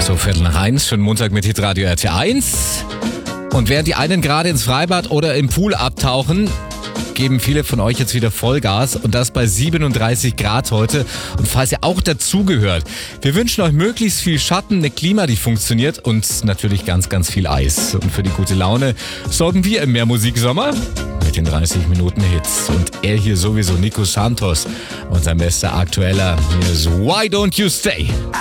So, 1:15, schönen Montag mit Hitradio RT1. Und während die einen gerade ins Freibad oder im Pool abtauchen, geben viele von euch jetzt wieder Vollgas und das bei 37 Grad heute. Und falls ihr auch dazugehört, wir wünschen euch möglichst viel Schatten, eine Klima, die funktioniert und natürlich ganz, ganz viel Eis. Und für die gute Laune sorgen wir im Mehrmusiksommer mit den 30 Minuten Hits. Und er hier sowieso, Nico Santos, unser bester Aktueller. Hier ist Why Don't You Stay?